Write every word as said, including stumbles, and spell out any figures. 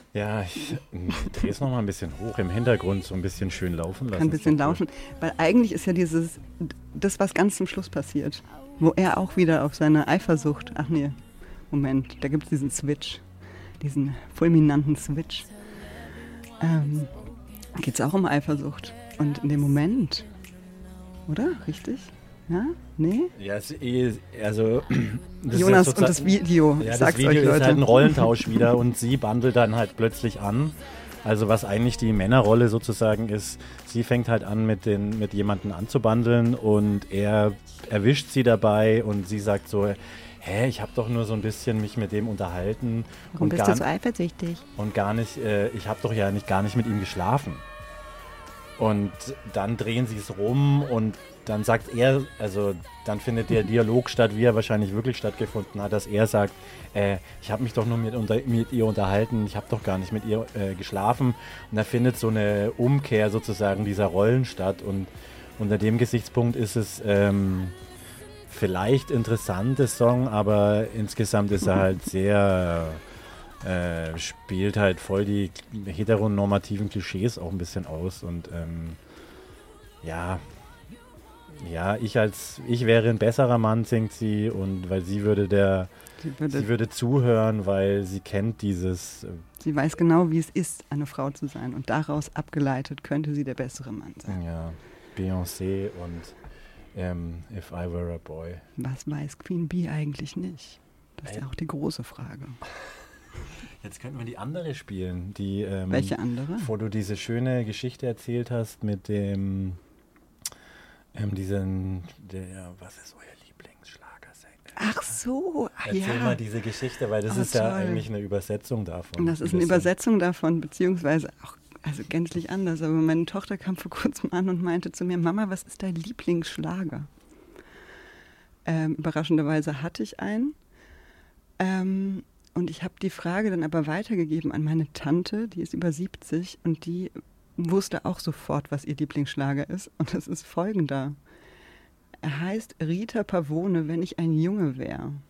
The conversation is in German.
Ja, ich drehe es nochmal ein bisschen hoch im Hintergrund, so ein bisschen schön laufen lassen. Kann ein bisschen laufen, weil eigentlich ist ja dieses, das, was ganz zum Schluss passiert, wo er auch wieder auf seine Eifersucht, ach nee, Moment, da gibt es diesen Switch, diesen fulminanten Switch, ähm, geht es auch um Eifersucht. Und in dem Moment, oder? Richtig? Ja? Nee? Ja, es, also das Jonas ist und das Video, ja, ich das sag's Video euch, ist Leute. halt ein Rollentausch wieder und sie bandelt dann halt plötzlich an. Also was eigentlich die Männerrolle sozusagen ist, sie fängt halt an mit, den, mit jemandem anzubandeln und er erwischt sie dabei und sie sagt so, hä, ich habe doch nur so ein bisschen mich mit dem unterhalten. Warum und bist gar, du so eifersüchtig? Und gar nicht, äh, ich habe doch ja nicht, gar nicht mit ihm geschlafen. Und dann drehen sie es rum und dann sagt er, also dann findet der Dialog statt, wie er wahrscheinlich wirklich stattgefunden hat, dass er sagt, äh, ich habe mich doch nur mit, unter, mit ihr unterhalten, ich habe doch gar nicht mit ihr äh, geschlafen. Und da findet so eine Umkehr sozusagen dieser Rollen statt. Und unter dem Gesichtspunkt ist es ähm, vielleicht ein interessanter Song, aber insgesamt ist er halt sehr... Äh, spielt halt voll die heteronormativen Klischees auch ein bisschen aus und ähm, ja, ja, ich als, ich wäre ein besserer Mann, singt sie, und weil sie würde der, sie würde, sie würde zuhören, weil sie kennt dieses. Äh, sie weiß genau, wie es ist, eine Frau zu sein, und daraus abgeleitet könnte sie der bessere Mann sein. Ja, Beyoncé und ähm, If I Were a Boy. Was weiß Queen Bee eigentlich nicht? Das ist ja auch die große Frage. Jetzt könnten wir die andere spielen. Die, ähm, welche andere? Wo du diese schöne Geschichte erzählt hast mit dem, ähm, diesen, der, was ist euer Lieblingsschlagersänger? Ach so, ach Erzähl ja. mal diese Geschichte, weil das oh, ist toll. ja eigentlich eine Übersetzung davon. Das ist eine Übersetzung davon, beziehungsweise auch also gänzlich anders. Aber meine Tochter kam vor kurzem an und meinte zu mir, Mama, was ist dein Lieblingsschlager? Ähm, überraschenderweise hatte ich einen. Ähm, Und ich habe die Frage dann aber weitergegeben an meine Tante, die ist über siebzig, und die wusste auch sofort, was ihr Lieblingsschlager ist. Und das ist folgender. Er heißt Rita Pavone, wenn ich ein Junge wäre.